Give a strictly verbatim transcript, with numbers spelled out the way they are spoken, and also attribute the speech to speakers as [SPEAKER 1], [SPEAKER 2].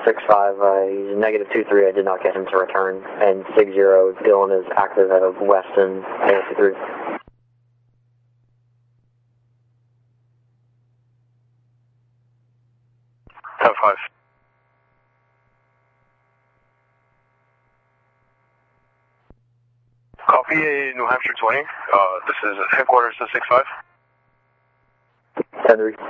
[SPEAKER 1] six five, uh, he's negative two three, I did not get him to return. And six zero, Dylan is active out of Weston, negative two three.
[SPEAKER 2] ten five. Copy a New Hampshire twenty. Uh, this is headquarters to six five.
[SPEAKER 1] ten three.